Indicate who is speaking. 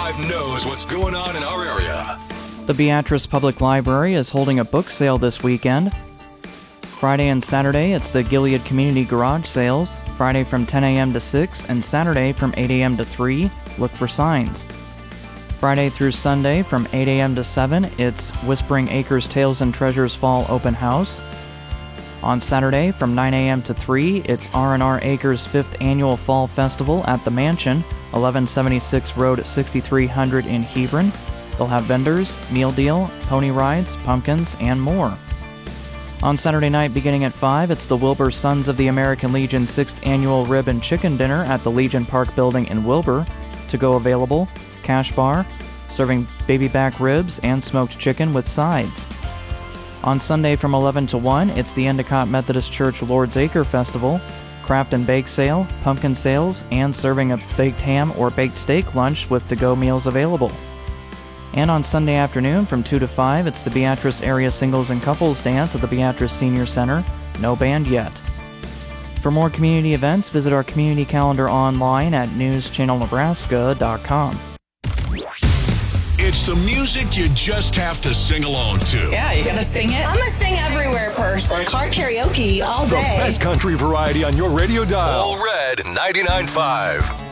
Speaker 1: 99.5 knows what's going on in our area.
Speaker 2: The Beatrice Public Library is holding a book sale this weekend. Friday and Saturday, it's the Gilead Community Garage Sales. Friday from 10 a.m. to 6 and Saturday from 8 a.m. to 3. Look for signs. Friday through Sunday from 8 a.m. to 7, it's Whispering Acres Tales and Treasures Fall Open House. On Saturday from 9 a.m. to 3, it's R&R Acres 5th Annual Fall Festival at the Mansion, 1176 Road 6300 in Hebron. They'll have vendors, meal deal, pony rides, pumpkins, and more. On Saturday night beginning at 5, it's the Wilbur Sons of the American Legion 6th Annual Rib and Chicken Dinner at the Legion Park Building in Wilbur. To go available, cash bar, serving baby back ribs and smoked chicken with sides. On Sunday from 11 to 1, it's the Endicott Methodist Church Lord's Acre Festival, craft and bake sale, pumpkin sales, and serving a baked ham or baked steak lunch with to-go meals available. And on Sunday afternoon from 2 to 5, it's the Beatrice Area Singles and Couples Dance at the Beatrice Senior Center. No band yet. For more community events, visit our community calendar online at newschannelnebraska.com.
Speaker 1: It's the music you just have to sing along to.
Speaker 3: Yeah, you gonna sing it?
Speaker 4: I'm a sing everywhere person. Car karaoke all day.
Speaker 1: The best country variety on your radio dial. All Red 99.5.